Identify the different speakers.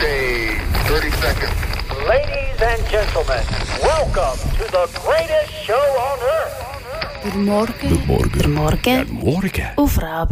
Speaker 1: Okay, 30 seconds.
Speaker 2: Ladies and gentlemen, welcome to the greatest show on earth.
Speaker 3: Goedemorgen.
Speaker 4: Goedemorgen.
Speaker 3: Goedemorgen.
Speaker 4: Goedemorgen.
Speaker 3: Auf Rabe.